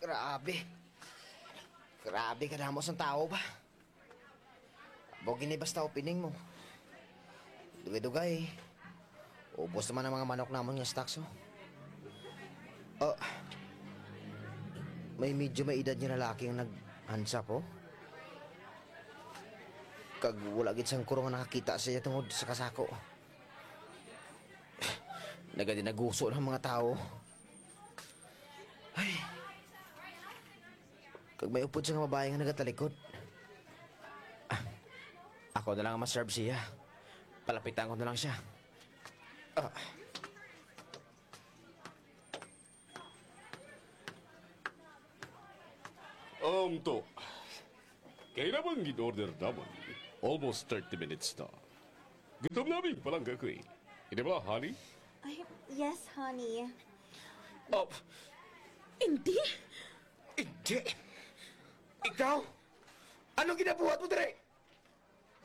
Grabe. Grabe ka damos ng tao ba? Bogin ni basta opening mo. Dugay-dugay. Ubos naman ang mga manok namon nga stocks, oh. Oh. May medyo may edad niya lalaki ang nag-hansa po. Kag wala gid sang kurong nakakita siya tungod sa kasako. Nagadi naguso ng mga tao. Ay. Kag may upod sa babae nga nagatalikod. Ako na lang ang maserve siya. Palapitan ko na lang siya. To. Kaya naman in-order naman. Almost 30 minutes na. Gutom namin palang ako eh. Hindi ba, honey? Ay, yes, honey. Oh, Hindi! hindi. Ikaw? Anong ginabuhat mo, Dre?